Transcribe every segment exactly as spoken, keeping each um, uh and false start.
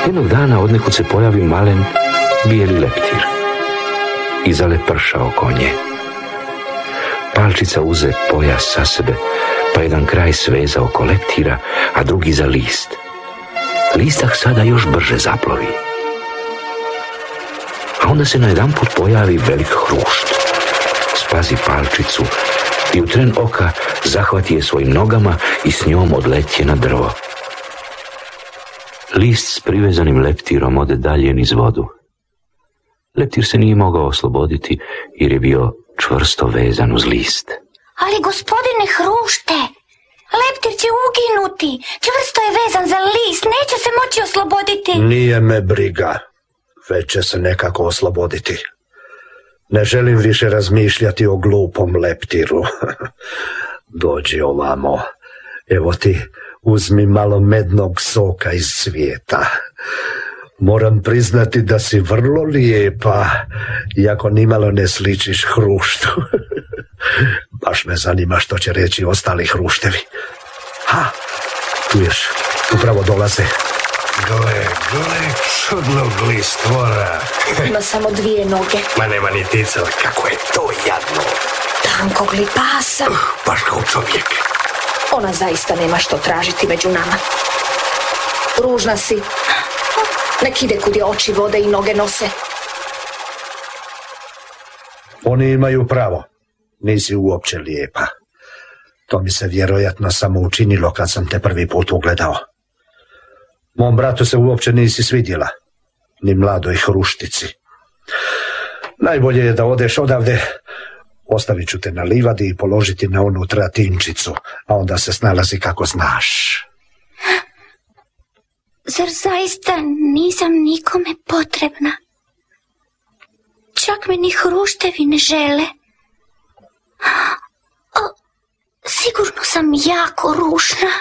Jednog dana odnekud se pojavi malen bijeli leptir i zaleprša oko nje. Palčica uze pojas sa sebe, pa jedan kraj sveza oko leptira, a drugi za list. Listak sada još brže zaplovi. A onda se najedanput pojavi velik hrušt. Spazi palčicu i u tren oka zahvati je svojim nogama i s njom odletje na drvo. List s privezanim leptirom ode dalje niz vodu. Leptir se nije mogao osloboditi jer je bio čvrsto vezan uz list. Ali gospodine hrušte, leptir će uginuti. Čvrsto je vezan za list, neće se moći osloboditi. Nije me briga, već će se nekako osloboditi. Ne želim više razmišljati o glupom leptiru. Dođi ovamo, evo ti, uzmi malo mednog soka iz svijeta. Moram priznati da si vrlo lijepa, iako nimalo ne sličiš hruštu. Baš me zanima što će reći ostali hruštevi. Ha, tu još, upravo dolaze. Gle, gle, čudnog li stvora. Ima samo dvije noge. Ma nema ni ticala, kako je to jadno. Tankog li pasa. Uh, baš kao čovjek. Ona zaista nema što tražiti među nama. Ružna si. Nek ide kud je oči vode i noge nose. Oni imaju pravo. Nisi uopće lijepa. To mi se vjerojatno samo učinilo kad sam te prvi put ugledao. Mom bratu se uopće nisi svidjela, ni mladoj hruštici. Najbolje je da odeš odavde. Ostavit ću te na livadi i položiti na onu tratinčicu, a onda se snalazi kako znaš. Zar zaista nisam nikome potrebna? Čak me ni hruštevi ne žele. O, sigurno sam jako ružna.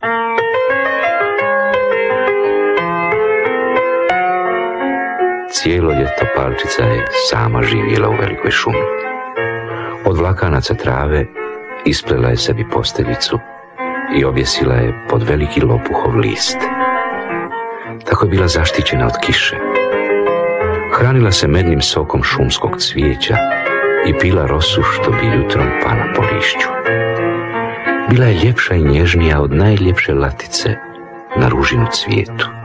Cijelo ljeto Palčica je sama živjela u velikoj šumi. Od vlakanaca trave isplela je sebi posteljicu i objesila je pod veliki lopuhov list. Tako je bila zaštićena od kiše. Hranila se mednim sokom šumskog cvijeća i pila rosu što bi jutrom pala po lišću. Bila je ljepša i nježnija od najljepše latice na ružinu cvijetu.